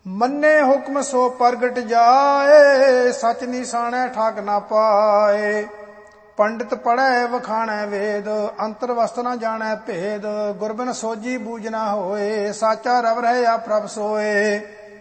ਮੰਨੇ ਹੁਕਮ ਸੋ ਪ੍ਰਗਟ ਜਾਏ, ਸਚ ਨਿਸ਼ਾਨੈ ਠਾਕ ਨਾ ਪਾਏ। ਪੰਡਿਤ ਪੜ੍ਹੈ ਵਖਾਣੈ ਵੇਦ, ਅੰਤਰ ਵਸਤ ਨਾ ਜਾਣੈ ਭੇਦ। ਗੁਰਬਿਨ ਸੋਜੀ ਬੂਝ ਨਾ ਹੋਏ, ਸਾਚਾ ਰਵ ਰਹਿਆ ਪ੍ਰਭ ਸੋਏ।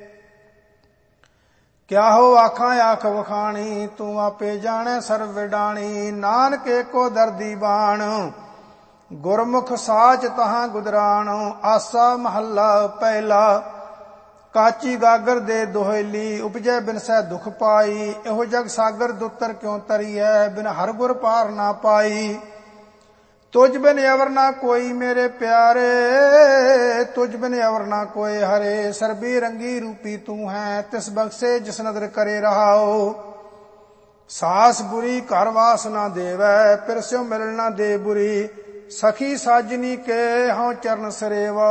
ਕਿਆ ਹੋ ਆਖਾਂ ਆਖ ਵਖਾਣੀ, ਤੂੰ ਆਪੇ ਜਾਣੈ ਸਰਬ ਵਿਡਾਣੀ। ਨਾਨਕ ਏਕੋ ਦਰਦੀ ਬਾਣ, ਗੁਰਮੁਖ ਸਾਚ ਤਹਾਂ ਗੁਦਰਾਣ। ਆਸਾ ਮਹੱਲਾ ਪਹਿਲਾ। ਕਾਚੀ ਗਾਗਰ ਦੇ ਦੋਹੇਲੀ, ਉਪਜੈ ਬਿਨਸੈ ਦੁਖ ਪਾਈ। ਇਹੋ ਜਗ ਸਾਗਰ ਦੁੱਤਰ ਕਿਉ ਤਰੀਐ, ਬਿਨ ਹਰ ਗੁਰ ਪਾਰ ਨਾ ਪਾਈ। ਤੁਝ ਬਿਨ ਅਵਰ ਨਾ ਕੋਈ ਮੇਰੇ ਪਿਆਰੇ, ਤੁਝ ਬਿਨ ਅਵਰ ਨਾ ਕੋਏ ਹਰੇ। ਸਰਬੀ ਰੰਗੀ ਰੂਪੀ ਤੂੰ ਹੈ, ਤਿਸ ਬਖਸ਼ੇ ਜਿਸ ਨਦਰ ਕਰੇ ਰਹਾਓ। ਸਾਸ ਬੁਰੀ ਘਰ ਵਾਸ ਨਾ ਦੇਵੈ, ਫਿਰ ਸਿਉ ਮਿਲਣ ਨਾ ਦੇ ਬੁਰੀ। ਸਖੀ ਸਾਜਨੀ ਕੇ ਹਉ ਚਰਨ ਸਰੇਵੋ,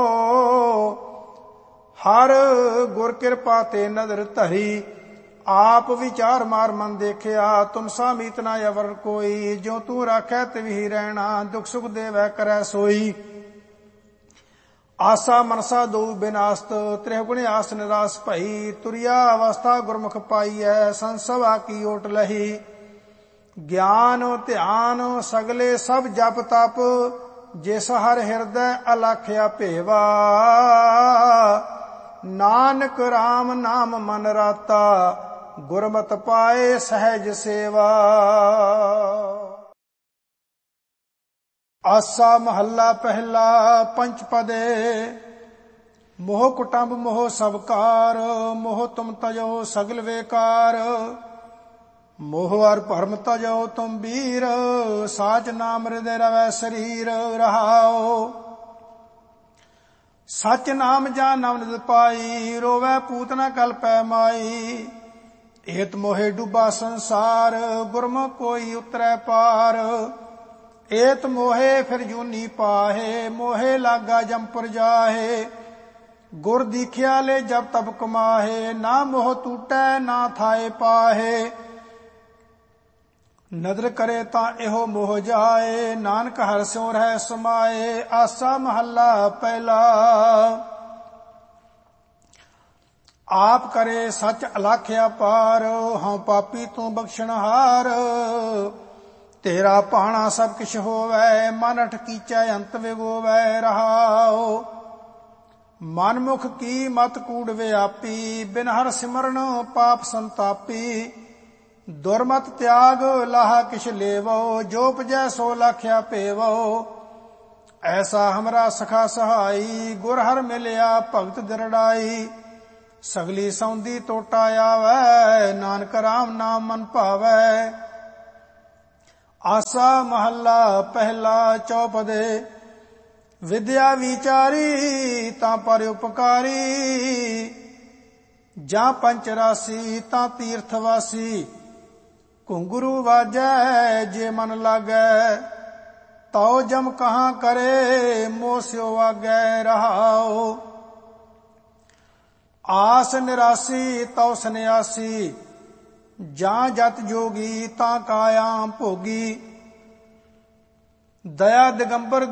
ਹਰ ਗੁਰ ਕਿਰਪਾ ਤੇ ਨਦਰ ਧਰੀ। ਆਪ ਵਿਚਾਰ ਮਾਰ ਮਨ ਦੇਖਿਆ, ਤੁਮ ਸਾ ਮੀਤ ਨਾ ਅਵਰ ਕੋਈ। ਜੋ ਤੂੰ ਰਾਖੈ ਤਿਵਹੀ ਰਹਿਣਾ, ਦੁਖ ਸੁਖ ਦੇਵੈ ਕਰੈ ਸੋਈ। ਆਸਾ ਮਨਸਾ ਦੋ ਬਿਨਾਸਤ, ਤ੍ਰਿਹੁਗੁਣ ਆਸ ਨਿਰਾਸ ਭਈ। ਤੁਰਿਆ ਅਵਸਥਾ ਗੁਰਮੁਖ ਪਾਈਐ, ਸੰਸਵਾ ਕੀ ਓਟ ਲਹੀ। ਗਿਆਨ ਧਿਆਨ ਸਗਲੇ ਸਭ ਜਪ ਤਪ, ਜਿਸ ਹਰ ਹਿਰਦੈ ਅਲਾਖਿਆ ਭੇਵਾ। ਨਾਨਕ ਰਾਮ ਨਾਮ ਮਨ ਰਾਤਾ, ਗੁਰਮਤਿ ਪਾਏ ਸਹਿਜ ਸੇਵਾ। ਆਸਾ ਮਹੱਲਾ ਪਹਿਲਾ। ਪੰਚ ਪਦੇ। ਮੋਹ ਕੁਟੰਬ ਮੋਹ ਸਭ ਕਾਰ, ਮੋਹ ਤੁਮ ਤਜੋ ਸਗਲ ਵੇਕਾਰ। ਮੋਹ ਅਰ ਭਰਮ ਤਜੋ ਤੁਮ ਵੀਰ, ਸਾਚ ਨਾਮ ਹਿਰਦੈ ਰਵੈ ਸਰੀਰ। ਰਹਾਓ। ਸਚ ਨਾਮ ਜਾਂ ਨਵ ਨਿਧ ਪਾਈ, ਰੋਵੈ ਪੂਤ ਨ ਕਲਪੈ ਮਾਈ। ਏਤ ਮੋਹੇ ਡੁੱਬਾ ਸੰਸਾਰ, ਗੁਰਮੁਖ ਕੋਈ ਉਤਰੈ ਪਾਰ। ਏਤ ਮੋਹੇ ਫਿਰ ਜੂਨੀ ਪਾਹੇ, ਮੋਹੇ ਲਾਗਾ ਜੰਪੁਰ ਜਾਹੇ। ਗੁਰ ਦੀਖਿਆ ਲੈ ਜਬ ਤਬ ਕਮਾਹੇ, ਨਾ ਮੋਹ ਟੂਟੈ ਨਾ ਥਾਏ ਪਾਹੇ। ਨਦਰ ਕਰੇ ਤਾਂ ਇਹੋ ਮੋਹ ਜਾਏ, ਨਾਨਕ ਹਰਿ ਸਿਉ ਰਹਿ ਸਮਾਏ। ਆਸਾ ਮਹੱਲਾ ਪਹਿਲਾ। ਆਪ ਕਰੇ ਸੱਚ ਅਲਾਖਿਆ ਪਾਰ, ਹਉ ਪਾਪੀ ਤੂੰ ਬਖਸ਼ਣਹਾਰ। ਤੇਰਾ ਭਾਣਾ ਸਭ ਕਿਛ ਹੋਵੈ, ਮਨ ਅਠ ਕੀਚੈ ਅੰਤ ਵਿਗੋਵੈ। ਰਹਾਓ। ਮਨਮੁਖ ਕੀ ਮਤ ਕੂੜ ਵਿਆਪੀ, ਬਿਨ ਹਰ ਸਿਮਰਨ ਪਾਪ ਸੰਤਾਪੀ। ਦੁਰਮਤ ਤਿਆਗ ਲਾਹਾ ਕਿਛ ਲੇਵੋ, ਜੋ ਉਪਜੈ ਸੋ ਲਾਖਿਆ ਭੇਵੋ। ਐਸਾ ਹਮਰਾ ਸਖਾ ਸਹਾਈ, ਗੁਰ ਹਰ ਮਿਲਿਆ ਭਗਤ ਦਿਰੜਾਈ। ਸਗਲੀ ਸੌਂਦੀ ਟੋਟਾ ਆਵੈ, ਨਾਨਕ ਰਾਮ ਨਾਮ ਮਨ ਭਾਵੈ। ਆਸਾ ਮਹੱਲਾ ਪਹਿਲਾ। ਚੌਪਦੇ। ਵਿਦਿਆ ਵਿਚਾਰੀ ਤਾਂ ਪਰ ਉਪਕਾਰੀ, ਜਾਂ ਪੰਚ ਰਾਸੀ ਤਾਂ ਤੀਰਥ ਵਾਸੀ। ਘੁੰਗਰੂ ਵਾਜੈ ਜੇ ਮਨ ਲਾਗੈ, ਤਉ ਜਮ ਕਹਾਂ ਕਰੇ ਮੋਹ ਸਿਉ ਆਗੈ। ਰਹਾਓ। ਆਸ ਨਿਰਾਸੀ ਤਉ ਸੰਨਿਆਸੀ, ਜਾਂ ਜਤ ਜੋਗੀ ਤਾਂ ਕਾਇਆ ਭੋਗੀ। ਦਇਆ ਦਿਗੰਬਰ